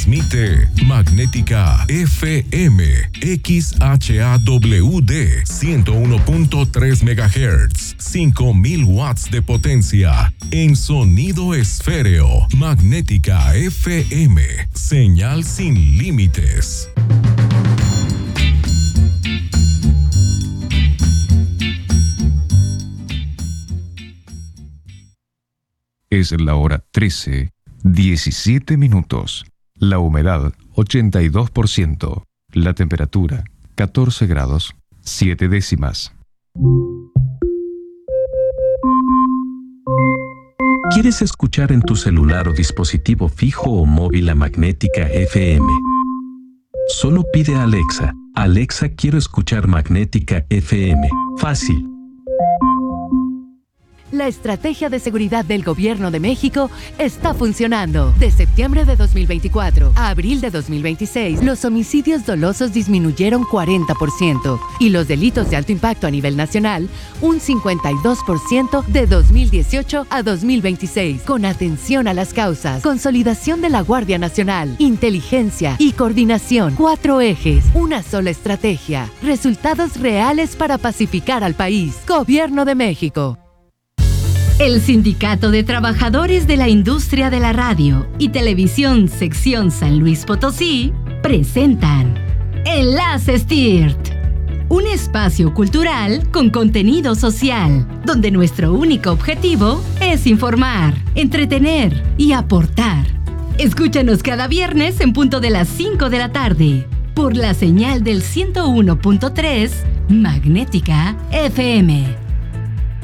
Transmite Magnética FM XHAWD 101.3 MHz, 5000 watts de potencia en sonido esféreo. Magnética FM, señal sin límites. Es la hora 13:17 minutos. La humedad 82%. La temperatura 14 grados 7 décimas. ¿Quieres escuchar en tu celular o dispositivo fijo o móvil a Magnética FM? Solo pide a Alexa: Alexa, quiero escuchar Magnética FM. Fácil. La estrategia de seguridad del Gobierno de México está funcionando. De septiembre de 2024 a abril de 2026, los homicidios dolosos disminuyeron 40% y los delitos de alto impacto a nivel nacional un 52% de 2018 a 2026. Con atención a las causas, consolidación de la Guardia Nacional, inteligencia y coordinación. 4 ejes, una sola estrategia. Resultados reales para pacificar al país. Gobierno de México. El Sindicato de Trabajadores de la Industria de la Radio y Televisión Sección San Luis Potosí presentan Enlaces TIRT, un espacio cultural con contenido social, donde nuestro único objetivo es informar, entretener y aportar. Escúchanos cada viernes en punto de las 5 de la tarde, por la señal del 101.3 Magnética FM.